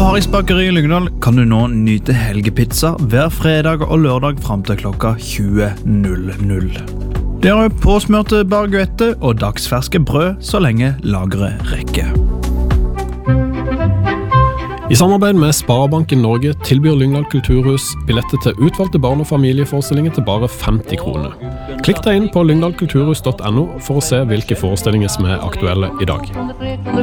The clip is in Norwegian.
Harris bakeri i Lyngdal kan du nå nyte helgepizza hver fredag og lørdag frem til klokka 20.00. Det har påsmørte baguette og dagsferske brød så lenge lageret rekker. I samarbeid med Sparebanken Norge tilbyr Lyngdal Kulturhus billetter til utvalgte barn- og familieforestillinger til bare 50 kroner. Klikk deg inn på lyngdalkulturhus.no for å se hvilke forestillinger som er aktuelle i dag.